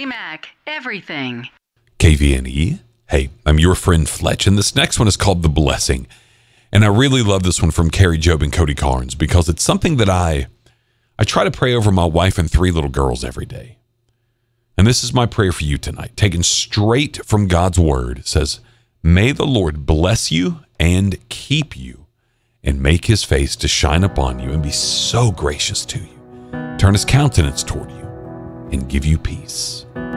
Jody Mack, everything. KVNE. Hey, I'm your friend Fletch, and this next one is called The Blessing. And I really love this one from Carrie Job and Cody Carnes because it's something that I try to pray over my wife and 3 little girls every day. And this is my prayer for you tonight, taken straight from God's word. It says, may the Lord bless you and keep you and make his face to shine upon you and be so gracious to you. Turn his countenance toward you and give you peace.